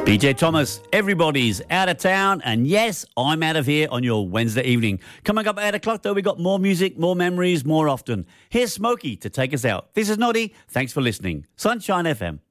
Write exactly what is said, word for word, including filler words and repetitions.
D J Thomas, everybody's out of town, and yes, I'm out of here on your Wednesday evening. Coming up at eight o'clock, though, we got more music, more memories, more often. Here's Smokey to take us out. This is Noddy. Thanks for listening. Sunshine F M.